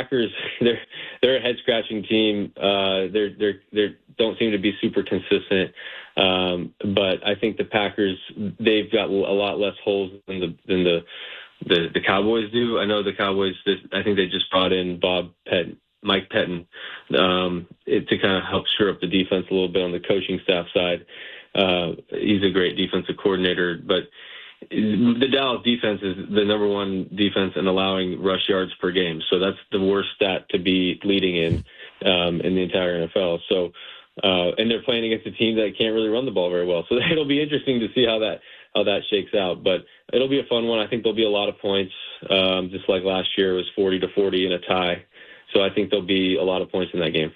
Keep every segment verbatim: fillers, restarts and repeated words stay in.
Packers, they're they're a head scratching team. Uh, they're they're they don't seem to be super consistent. Um, but I think the Packers, they've got a lot less holes than the than the the, the Cowboys do. I know the Cowboys. I think they just brought in Bob Pettin, Mike Pettin, um, it, to kind of help shore up the defense a little bit on the coaching staff side. Uh, he's a great defensive coordinator, but the Dallas defense is the number one defense in allowing rush yards per game. So that's the worst stat to be leading in um, in the entire N F L. So, uh, and they're playing against a team that can't really run the ball very well. So it'll be interesting to see how that how that shakes out. But it'll be a fun one. I think there'll be a lot of points, um, just like last year it was forty to forty in a tie. So I think there'll be a lot of points in that game.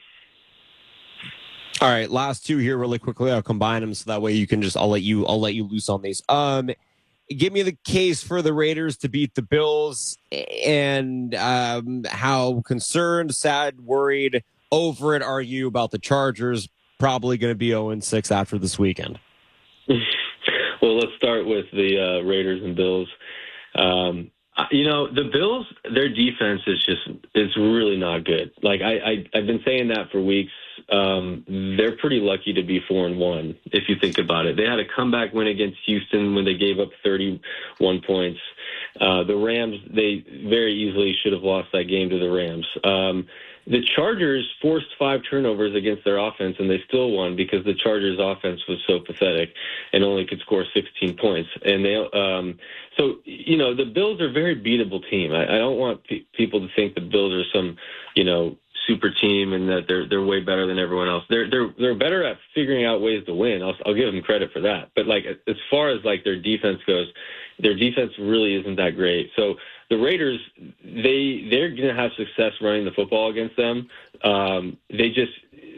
All right, last two here really quickly. I'll combine them so that way you can just I'll let you I'll let you loose on these. Um, give me the case for the Raiders to beat the Bills, and um, how concerned, sad, worried, over it are you about the Chargers probably going to be oh and six after this weekend? Well, let's start with the uh, Raiders and Bills. Um, you know, the Bills, their defense is just is really not good. Like I, I I've been saying that for weeks. Um, they're pretty lucky to be four and one if you think about it. They had a comeback win against Houston when they gave up thirty-one points. Uh, the Rams, they very easily should have lost that game to the Rams. Um, the Chargers forced five turnovers against their offense, and they still won because the Chargers' offense was so pathetic and only could score sixteen points. And they, um, so you know, the Bills are a very beatable team. I, I don't want pe- people to think the Bills are some, you know, super team and that they're they're way better than everyone else. They're they're they're better at figuring out ways to win. I'll I'll give them credit for that. But like as far as like their defense goes, their defense really isn't that great. So the Raiders, they they're going to have success running the football against them. Um, they just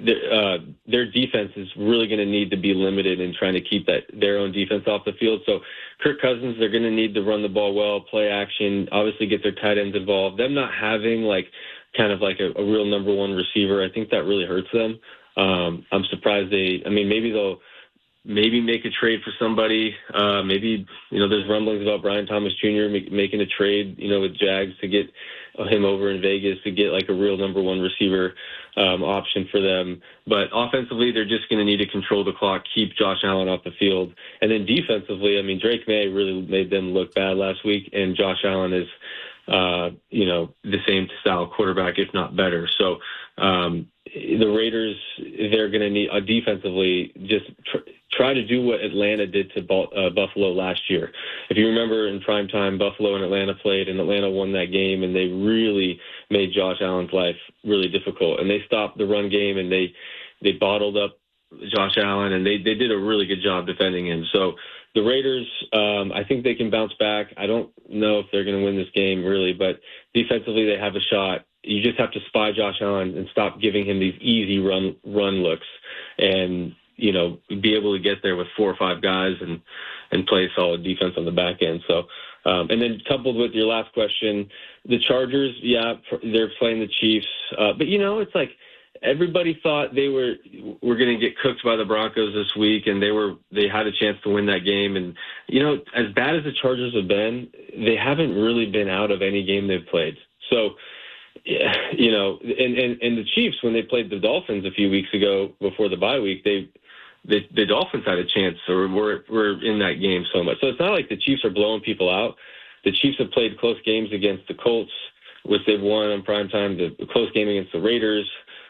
uh, their defense is really going to need to be limited in trying to keep that their own defense off the field. So Kirk Cousins, they're going to need to run the ball well, play action, obviously get their tight ends involved. Them not having like kind of like a, a real number one receiver, I think that really hurts them. Um, I'm surprised they, I mean, maybe they'll maybe make a trade for somebody. Uh, maybe, you know, there's rumblings about Brian Thomas Junior make, making a trade, you know, with Jags to get him over in Vegas to get like a real number one receiver um, option for them. But offensively, they're just going to need to control the clock, keep Josh Allen off the field. And then defensively, I mean, Drake May really made them look bad last week, and Josh Allen is, Uh, you know, the same style quarterback, if not better. So um, the Raiders, they're going to need uh, defensively just tr- try to do what Atlanta did to Bal- uh, Buffalo last year. If you remember in prime time, Buffalo and Atlanta played, and Atlanta won that game, and they really made Josh Allen's life really difficult. And they stopped the run game, and they they bottled up Josh Allen, and they, they did a really good job defending him. So the Raiders, um, I think they can bounce back. I don't know if they're going to win this game, really, but defensively they have a shot. You just have to spy Josh Allen and stop giving him these easy run run looks and, you know, be able to get there with four or five guys and, and play solid defense on the back end. So, um, and then coupled with your last question, the Chargers, yeah, they're playing the Chiefs. Uh, but, you know, it's like, everybody thought they were were going to get cooked by the Broncos this week, and they were they had a chance to win that game. And you know, as bad as the Chargers have been, they haven't really been out of any game they've played. So, yeah, you know, and, and and the Chiefs, when they played the Dolphins a few weeks ago before the bye week, they the, the Dolphins had a chance, or were were in that game so much. So it's not like the Chiefs are blowing people out. The Chiefs have played close games against the Colts, which they've won on primetime. The close game against the Raiders.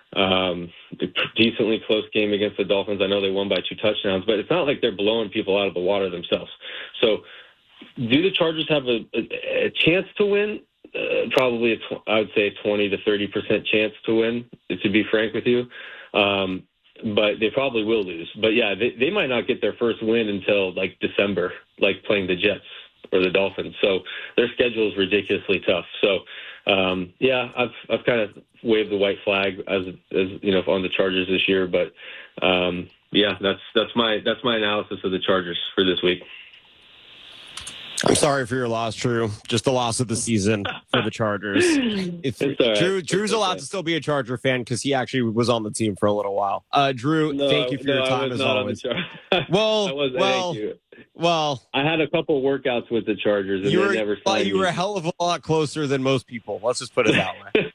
Um, a decently close game against the Dolphins. I know they won by two touchdowns, but it's not like they're blowing people out of the water themselves. So do the Chargers have a, a, a chance to win? Uh, probably, a tw- I would say a twenty to thirty percent chance to win, to be frank with you. Um, but they probably will lose. But yeah, they, they might not get their first win until like December, like playing the Jets or the Dolphins. So their schedule is ridiculously tough. So um, yeah, I've I've kind of waved the white flag as as you know on the Chargers this year. But um, yeah, that's that's my that's my analysis of the Chargers for this week. I'm sorry for your loss, Drew. Just the loss of the season for the Chargers. If, right. Drew, Drew's allowed okay. to still be a Charger fan because he actually was on the team for a little while. Uh, Drew, no, thank you for no, your time as always. well, I was, well, thank you. well. I had a couple workouts with the Chargers, and you were, they never well, signed you were me. a hell of a lot closer than most people. Let's just put it that way.